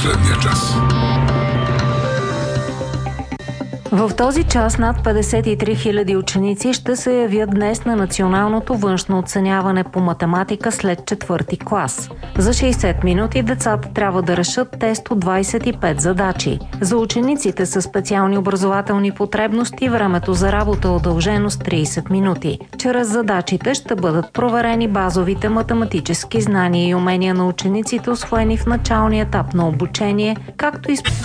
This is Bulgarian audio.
последния час. В този час над 53 000 ученици ще се явят днес на националното външно оценяване по математика след четвърти клас. За 60 минути децата трябва да решат тест от 25 задачи. За учениците с специални образователни потребности времето за работа е удължено с 30 минути. Чрез задачите ще бъдат проверени базовите математически знания и умения на учениците, усвоени в началния етап на обучение, както и